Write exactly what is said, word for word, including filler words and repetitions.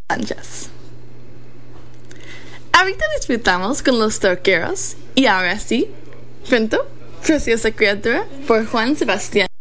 Sánchez. Ahorita disfrutamos con los torqueros y ahora sí, Pronto, Preciosa Criatura por Juan Sebastián.